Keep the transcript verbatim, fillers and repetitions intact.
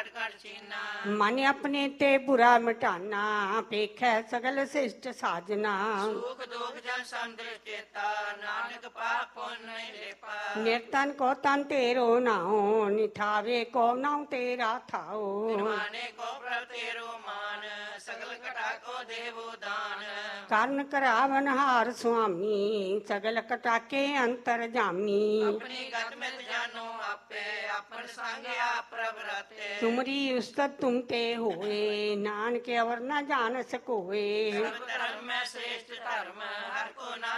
ਘਟ ਚੀਨਾ। ਮਨ ਆਪਣੇ ਤੇ ਬੁਰਾ ਮਿਟਾਨਾ ਪੇਖੈ ਸਗਲ ਸਿਸ਼ਟ ਸਾਜਨਾ। ਸੁਖ ਦੁਖ ਜਨ ਸੰਦਰ ਚੇਤਾ ਨਾਨਕ ਪਾਪ ਪੁੰਨ ਨਹੀਂ ਲੇਪਾ। ਨਿਰਤਨ ਕੋ ਤਨ ਤੇਰੋ ਨਾਉ ਨਿਠਾਵੇ ਕੋ ਨਾਉ ਤੇਰਾ ਥਾਉ। ਨਿਰਵਾਣੇ ਕੋ ਪ੍ਰਭ ਤੇਰੋ ਮਾਨ ਸਗਲ ਘਟਾ ਕੋ ਦੇਵੋ ਦਾਨ। ਕਰਨ ਕਰਾਵਨ ਹਾਰ ਸੁਆਮੀ ਸਗਲ ਕਟਾਕੇ ਅੰਤਰ ਜਾਮੀ। ਆਪਣੀ ਗਤ ਮਿਤ ਜਾਨੋ ਆਪੇ ਆਪਨ ਸੰਗ ਆਪ ਪ੍ਰਭ ਰਤੇ। ਤੁਮਰੀ ਉਸਤਤ ਤੁਮ ਤੇ ਹੋਏ ਨਾਨਕ ਅਵਰ ਨ ਜਾਣ ਸਕੋਏ। ਸਰਬ ਧਰਮ ਮੈਂ ਸ੍ਰੇਸ਼ਟ ਧਰਮ ਹਰ ਕੋ ਨਾਮ